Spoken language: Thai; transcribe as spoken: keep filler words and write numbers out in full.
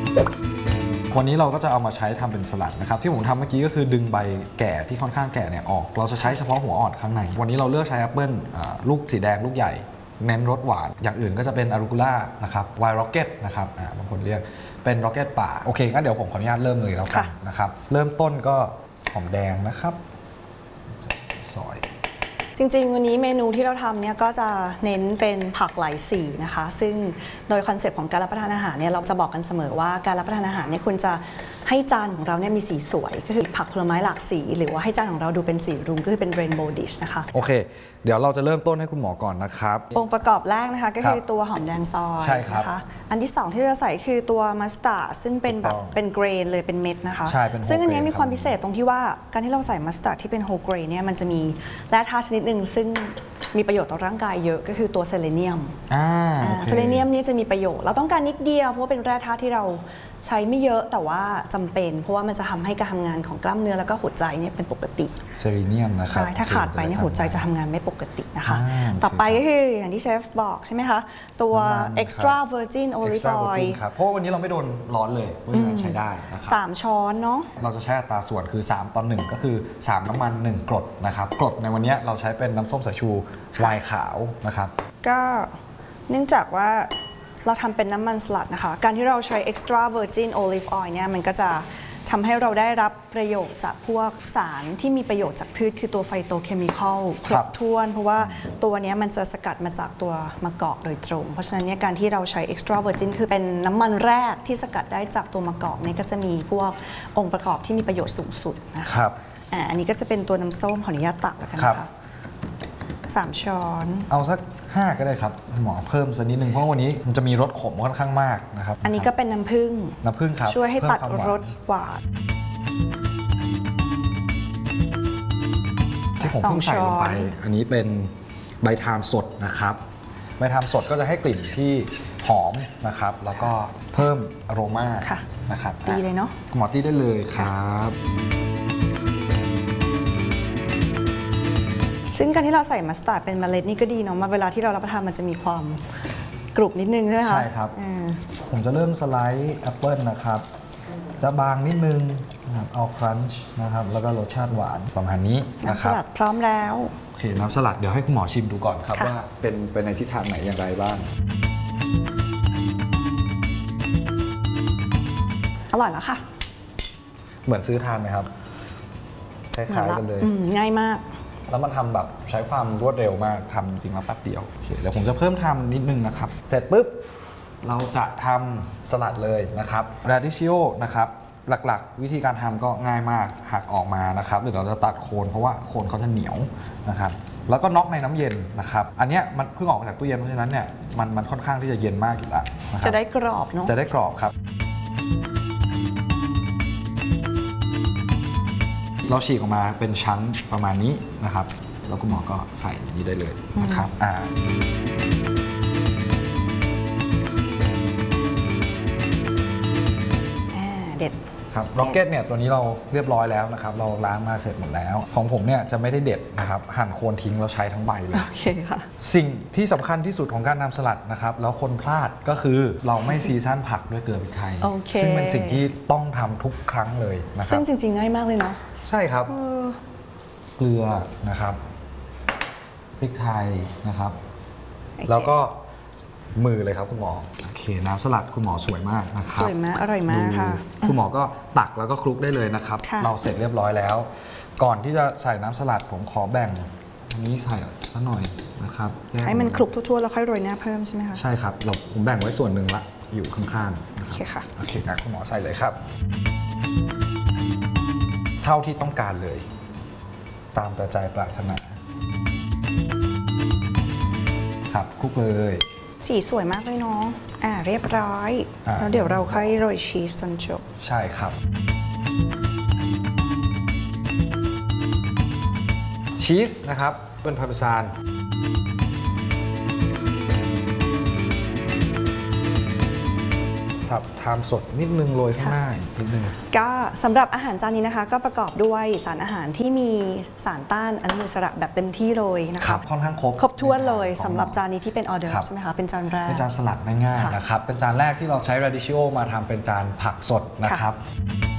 วันนี้เราก็จะเอามาใช้ทำเป็นสลัดนะครับที่ผมทำเมื่อกี้ก็คือดึงใบแก่ที่ค่อนข้างแก่เนี่ยออกเราจะใช้เฉพาะหัวอ่อนข้างในวันนี้เราเลือกใช้แอปเปิลลูกสีแดงลูกใหญ่เน้นรสหวานอย่างอื่นก็จะเป็นอารูกุล่านะครับไวน์ร็อกเก็ตนะครับบางคนเรียกเป็นร็อกเก็ตป่าโอเคงั้นเดี๋ยวผมขออนุญาตเริ่มเลยแล้วกันนะครับเริ่มต้นก็หอมแดงนะครับซอยจริงๆวันนี้เมนูที่เราทำเนี่ยก็จะเน้นเป็นผักหลายสีนะคะซึ่งโดยคอนเซปต์ของการรับประทานอาหารเนี่ยเราจะบอกกันเสมอว่าการรับประทานอาหารเนี่ยคุณจะให้จานของเราเนี่ยมีสีสวยก็คือผักผลไม้หลากสีหรือว่าให้จานของเราดูเป็นสีรุ้งก็คือเป็นเรนโบว์ดิชนะคะโอเคเดี๋ยวเราจะเริ่มต้นให้คุณหมอก่อนนะครับองค์ประกอบแรกนะคะก็คือตัวหอมแดงซอยนะคะอันที่สองที่จะใส่คือตัวมัสตาร์ดซึ่งเป็นแบบเป็นเกรนเลยเป็นเม็ดนะคะซึ่งอันนี้มีความพิเศษตรงที่ว่าการที่เราใส่มัสตาร์ดที่เป็นโฮเกรนเนี่ยมันจะมีแร่ธาตุชนิดหนึ่งซึ่งมีประโยชน์ต่อร่างกายเยอะก็คือตัวเซเลเนียมเซเลเนียมนี่จะมีประโยชน์เราต้องการนิดเดียวเพราะว่าเป็นแร่ธาตุที่เราใช้ไม่เยอะแต่ว่าจำเป็นเพราะว่ามันจะทำให้การทำงานของกล้ามเนื้อแล้วก็หัวใจเนี่ยเป็นปกติเซเลเนียมนะครับใช่ถ้าขาดไปเนี่ยหัวใจจะทำงานไม่ปกตินะคะต่อไปก็คืออย่างที่เชฟบอกใช่ไหมคะตัว extra virgin olive oil เพราะวันนี้เราไม่โดนร้อนเลยเพราะฉะนั้นใช้ได้นะครับสามช้อนเนาะเราจะใช้อัตราส่วนคือสามต่อหนึ่งก็คือสามน้ำมันหนึ่งกรดนะครับกรดในวันนี้เราใช้เป็นน้ำส้มสายชูไวน์ขาวนะครับก็เนื่องจากว่าเราทำเป็นน้ำมันสลัดนะคะการที่เราใช้ extra virgin olive oil เนี่ยมันก็จะทำให้เราได้รับประโยชน์จากพวกสารที่มีประโยชน์จากพืชคือตัวไฟโตเคมีคอลครบถ้วนเพราะว่าตัวนี้มันจะสกัดมาจากตัวมะกอกโดยตรงเพราะฉะนั้นเนี่ยการที่เราใช้ extra virgin คือเป็นน้ำมันแรกที่สกัดได้จากตัวมะกอกเนี่ยก็จะมีพวกองค์ประกอบที่มีประโยชน์สูงสุดนะคะอ่าอันนี้ก็จะเป็นตัวน้ำส้มขออนุญาตตักแล้วกันนะคะสามช้อนเอาสักห้าก็ได้ครับหมอเพิ่มสักนิดนึงเพราะวันนี้มันจะมีรสขมค่อนข้างมากนะครับอันนี้ก็เป็นน้ำผึ้งน้ำผึ้งครับช่วยให้ตัดรสหวานที่ผมเพิ่งใส่ลงไปอันนี้เป็นใบทามสดนะครับใบทามสดก็จะให้กลิ่นที่หอมนะครับแล้วก็เพิ่มอโรมานะครับตีเลยเนาะหมอตีได้เลยครับซึ่งการที่เราใส่มัสตาร์ดเป็นเมล็ดนี่ก็ดีเนาะมาเวลาที่เรารับประทานมันจะมีความกรุบนิดนึงใช่ไหมคะใช่ครับผมจะเริ่มสไลด์แอปเปิลนะครับจะบางนิดนึงเอาครันช์นะครับแล้วก็รสชาติหวานประมาณนี้น้ำสลัดพร้อมแล้วโอเคน้ำสลัดเดี๋ยวให้คุณหมอชิมดูก่อนครับว่าเป็นเป็นในทิศทางไหนอย่างไรบ้างอร่อยแล้วค่ะเหมือนซื้อทานไหมครับคล้ายๆกันเลยง่ายมากแล้วมันทำแบบใช้ความรวดเร็วมากทำจริงๆแล้วแป๊บเดียวโอเคเดี๋ยวผมจะเพิ่มทำนิดนึงนะครับเสร็จปุ๊บเราจะทำสลัดเลยนะครับราดิชิโอนะครับหลักๆวิธีการทำก็ง่ายมากหักออกมานะครับหรือเราจะตัดโคนเพราะว่าโคนเขาจะเหนียวนะครับแล้วก็น็อกในน้ำเย็นนะครับอันนี้มันเพิ่งออกมาจากตู้เย็นเพราะฉะนั้นเนี่ยมันมันค่อนข้างที่จะเย็นมากอยู่แล้วจะได้กรอบเนาะจะได้กรอบครับเราฉีกออกมาเป็นชั้นประมาณนี้นะครับแล้วคุณหมอก็ใส่อย่างนี้ได้เลยนะครับอ่าเด็ดครับร็อกเก็ตเนี่ยตัวนี้เราเรียบร้อยแล้วนะครับเราล้างมาเสร็จหมดแล้วของผมเนี่ยจะไม่ได้เด็ดนะครับหั่นโคนทิ้งเราใช้ทั้งใบเลยโอเคค่ะสิ่งที่สำคัญที่สุดของการทำสลัดนะครับแล้วคนพลาดก็คือเราไม่ซีซั่นผักด้วยเกลือพริกไทยซึ่งเป็นสิ่งที่ต้องทำทุกครั้งเลยนะครับซึ่งจริงๆง่ายมากเลยเนาะใช่ครับเกลือนะครับพริกไทยนะครับแล้วก็มือเลยครับคุณหมอโอเคน้ำสลัดคุณหมอสวยมากนะครับสวยมากอร่อยมากค่ะคุณหมอก็ตักแล้วก็คลุกได้เลยนะครับเราเสร็จเรียบร้อยแล้วก่อนที่จะใส่น้ำสลัดผมขอแบ่งอันนี้ใส่สักหน่อยนะครับให้มันคลุกทั่วๆแล้วค่อยโรยหน้าเพิ่มใช่ไหมคะใช่ครับเราผมแบ่งไว้ส่วนหนึ่งละอยู่ข้างๆโอเคค่ะโอเคนะคุณหมอใส่เลยครับเท่าที่ต้องการเลยตามแต่ใจปรารถนาครับคลุกเลยสีสวยมากเลยเนาะอ่าเรียบร้อยแล้วเดี๋ยวเราค่อยโรยชีสตอนจบใช่ครับชีสนะครับเป็นพาร์เมซานสับไทม์สดนิดนึงโรยข้างหน้านิดนึงก็สำหรับอาหารจานนี้นะคะ ก็ประกอบด้วยสารอาหารที่มีสารต้านอนุมูลอิสระแบบเต็มที่เลยนะครัคะบค่อนข้างครบครบถ้วนเลยของสำหรับจานนี้ที่เป็นออเดอครัร์บใช่ไหมคะเป็นจานแรกเป็นจานสลัดง่ายค่ะๆนะครับเป็นจานแรกที่เราใช้ radicchio มาทำเป็นจานผักสดนะครับค่ะ